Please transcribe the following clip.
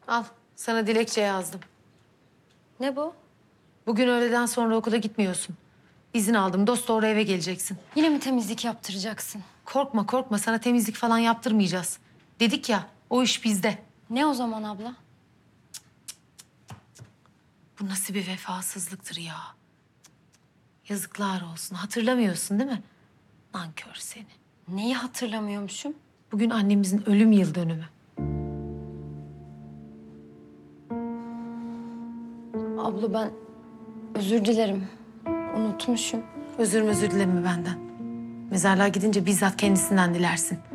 Al, sana dilekçe yazdım. Ne bu? Bugün öğleden sonra okula gitmiyorsun. İzin aldım, dost doğru eve geleceksin. Yine mi temizlik yaptıracaksın? Korkma korkma, sana temizlik falan yaptırmayacağız. Dedik ya, o iş bizde. Ne o zaman abla? Bu nasıl bir vefasızlıktır ya? Yazıklar olsun, hatırlamıyorsun değil mi? Nankör seni. Neyi hatırlamıyormuşum? Bugün annemizin ölüm yıl dönümü. Abla ben özür dilerim. Unutmuşum. Özür dileme benden. Mezarlığa gidince bizzat kendisinden dilersin.